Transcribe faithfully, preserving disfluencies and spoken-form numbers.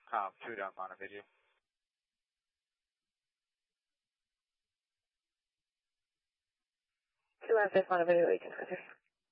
Com two down on a video. Two one fifth on a video, eighteen twenty.